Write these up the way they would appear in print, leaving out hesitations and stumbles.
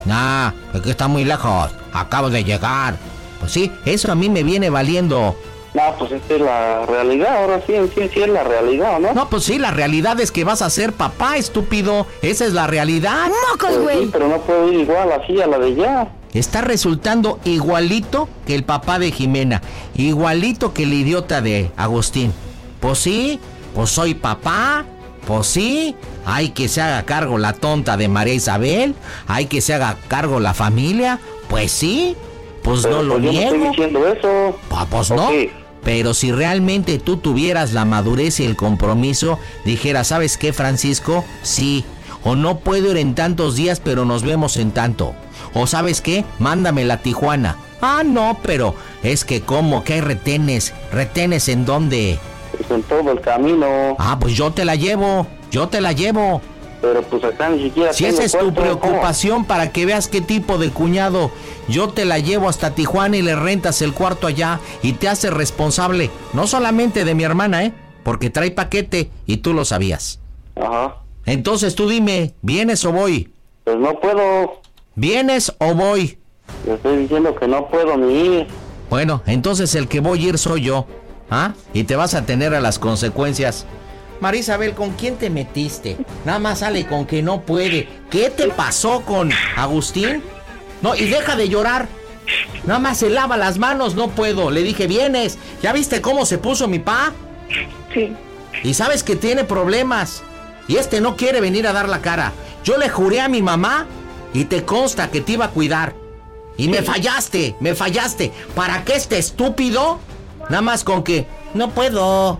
Nah, es que está muy lejos. Acabo de llegar. Pues sí, eso a mí me viene valiendo. No, pues esta es la realidad, ahora sí es la realidad, ¿no? No, pues sí, la realidad es que vas a ser papá, estúpido. Esa es la realidad. ¡Mocos, güey! Pues sí, pero no puedo ir igual así a la de ya. Está resultando igualito que el papá de Jimena. Igualito que el idiota de Agustín. Pues sí, pues soy papá. Pues sí, hay que se haga cargo la tonta de María Isabel. Hay que se haga cargo la familia. Pues sí, pues pero no lo pues yo niego. no estoy diciendo eso. Pues no. Okay. Pero si realmente tú tuvieras la madurez y el compromiso, dijeras, ¿sabes qué, Francisco? Sí. O no puedo ir en tantos días, pero nos vemos en tanto. O ¿sabes qué? Mándamela a Tijuana. Ah, no, pero es que ¿cómo? ¿Qué hay retenes? ¿Retenes en dónde? Pues en todo el camino. Ah, pues yo te la llevo. Pero pues acá ni siquiera Si tengo esa es tu cuarto, preocupación, para que veas qué tipo de cuñado, yo te la llevo hasta Tijuana y le rentas el cuarto allá y te haces responsable, no solamente de mi hermana, porque trae paquete y tú lo sabías. Ajá. Entonces tú dime, ¿vienes o voy? Pues no puedo. ¿Vienes o voy? Le estoy diciendo que no puedo ni ir. Bueno, entonces el que voy a ir soy yo, ¿ah? Y te vas a tener a las consecuencias. María Isabel, ¿con quién te metiste? Nada más sale con que no puede. ¿Qué te pasó con Agustín? No, y deja de llorar. Nada más se lava las manos, no puedo. Le dije, ¿vienes? ¿Ya viste cómo se puso mi pa? Sí. Y sabes que tiene problemas. Y no quiere venir a dar la cara. Yo le juré a mi mamá y te consta que te iba a cuidar. Y me fallaste. ¿Para qué este estúpido? Nada más con que no puedo.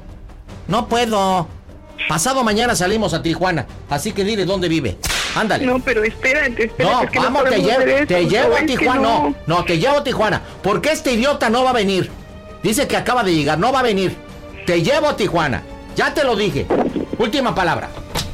Pasado mañana salimos a Tijuana, así que dile dónde vive. Ándale. No, pero espérate. No, que vamos, no te llevo a ¿sabes Tijuana. No, te llevo a Tijuana. ¿Por qué este idiota no va a venir? Dice que acaba de llegar, no va a venir. Te llevo a Tijuana. Ya te lo dije. Última palabra.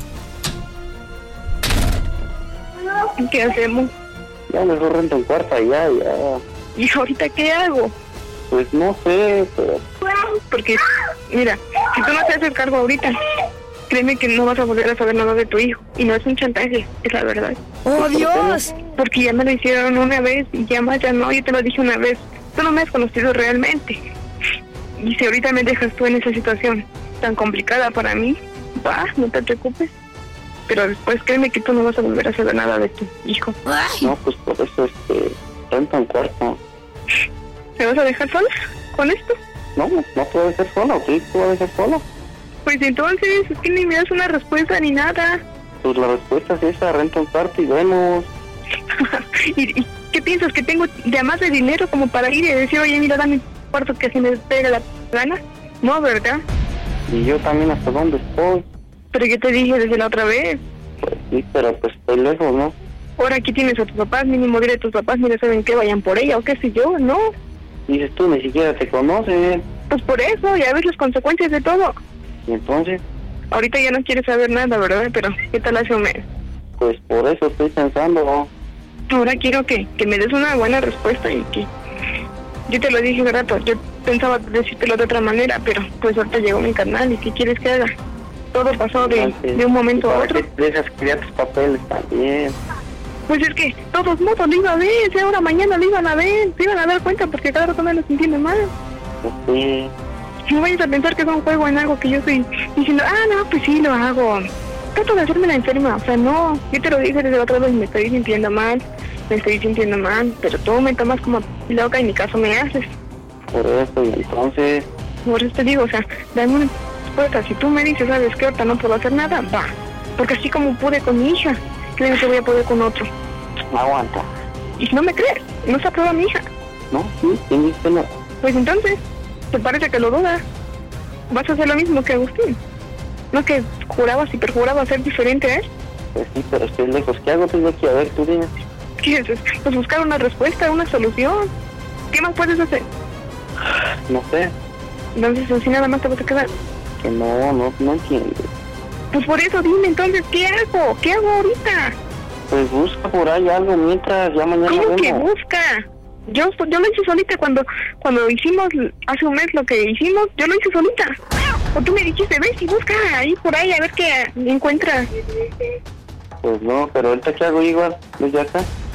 ¿Qué hacemos? Ya mejor rento un cuarto allá, ya. ¿Y ahorita qué hago? Pues no sé, pero... Porque, mira, si tú no te haces cargo ahorita, créeme que no vas a volver a saber nada de tu hijo. Y no es un chantaje, es la verdad. ¡Oh, Dios! Porque ya me lo hicieron una vez y ya más ya no, yo te lo dije una vez. Tú no me has conocido realmente. Y si ahorita me dejas tú en esa situación tan complicada para mí, no te preocupes. Pero después créeme que tú no vas a volver a saber nada de tu hijo. Ay. No, pues por eso, renta un cuarto. ¿Me vas a dejar sola con esto? No puedo dejar sola, ¿sí? ¿Puedo dejar sola? Pues entonces, es que ni me das una respuesta ni nada. Pues la respuesta es esa, renta un cuarto y vemos. ¿Y qué piensas? ¿Que tengo de más de dinero como para ir y decir, oye, mira, dame un cuarto que se me pega la gana? No, ¿verdad? Y yo también hasta dónde estoy. Pero yo te dije desde la otra vez. Pues sí, pero pues estoy lejos, ¿no? Ahora aquí tienes a tus papás, mínimo dile a tus papás, mira, saben que vayan por ella o qué sé yo, ¿no? Dices tú, ni siquiera te conocen. Pues por eso, ya ves las consecuencias de todo. Y entonces, Ahorita ya no quieres saber nada, ¿verdad? Pero, ¿qué tal hace un mes? pues por eso estoy pensando. Ahora quiero que me des una buena respuesta y que... Yo te lo dije hace rato, yo pensaba decírtelo de otra manera, pero pues ahorita llegó mi carnal y ¿qué quieres que haga? Todo pasó de un momento a otro. Dejas que ya tus papeles también. Pues es que todos modos lo iba a ver, si ahora mañana lo iban a ver, se iban a dar cuenta porque cada rato me lo entiende mal. Pues sí. No vayas a pensar que es un juego en algo que yo estoy diciendo, no, pues sí, lo hago. Trato de hacerme la enferma, o sea, no, yo te lo dije desde el otro lado y me estoy sintiendo mal, pero tú me tomas como loca y ni caso me haces. Por eso, y entonces... Por eso te digo, o sea, dame una respuesta, si tú me dices, sabes que ahorita no puedo hacer nada, va, porque así como pude con mi hija, creo que voy a poder con otro. Aguanta. Y si no me crees, no se aprueba mi hija. No, sí, tienes que no. Pues entonces, ¿te parece que lo dudas? ¿Vas a hacer lo mismo que Agustín? ¿No que jurabas y perjurabas ser diferente a él? Pues sí, pero estoy lejos. ¿Qué hago? Tengo que, a ver, tú dime. ¿Qué haces? Pues buscar una respuesta, una solución. ¿Qué más puedes hacer? No sé. Entonces, así nada más te vas a quedar. Que no entiendo. Pues por eso dime, entonces, ¿qué hago? ¿Qué hago ahorita? Pues busca por ahí algo mientras, ya mañana ¿Cómo vemos. que busca? Yo lo hice solita cuando hicimos hace un mes lo que hicimos, yo lo hice solita. O tú me dijiste, ves y busca ahí por ahí a ver qué encuentras. Pues no, pero ahorita ¿qué hago igual? ¿Desde acá?